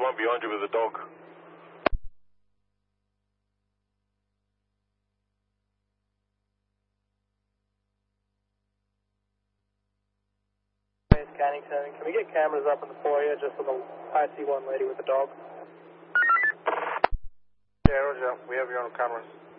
one behind you with a dog. Cannington, can we get cameras up in the foyer just for the IC1 lady with the dog? Yeah, Roger. We have you on cameras.